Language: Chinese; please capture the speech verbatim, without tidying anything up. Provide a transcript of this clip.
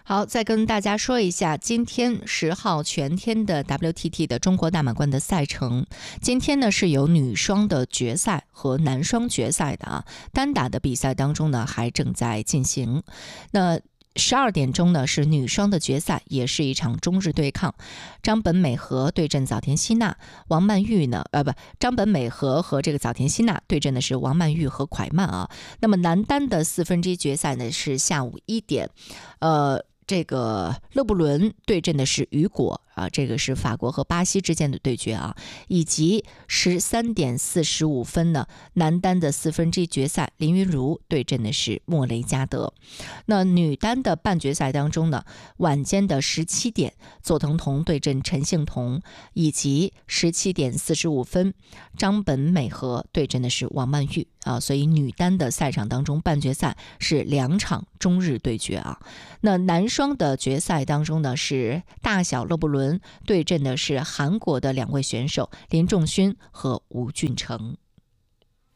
好，再跟大家说一下，今天十号全天的 W T T 的中国大满贯的赛程。今天呢是有女双的决赛和男双决赛的啊，单打的比赛当中呢还正在进行。那十二点钟呢是女双的决赛，也是一场中日对抗，张本美和对阵早田希娜，王曼玉呢呃不，张本美和和这个早田希娜对阵的是王曼玉和蒯曼啊。那么男单的四分之一决赛呢是下午一点，呃。这个勒布伦对阵的是雨果啊，这个是法国和巴西之间的对决啊，以及十三点四十五分呢，男单的四分之一决赛，林昀儒对阵的是莫雷加德。那女单的半决赛当中呢，晚间的十七点，佐藤瞳对阵陈幸同，以及十七点四十五分，张本美和对阵的是王曼玉啊，所以女单的赛场当中，半决赛是两场中日对决啊。那男双的决赛当中呢，是大小勒布伦对阵的是韩国的两位选手林仲勋和吴俊成。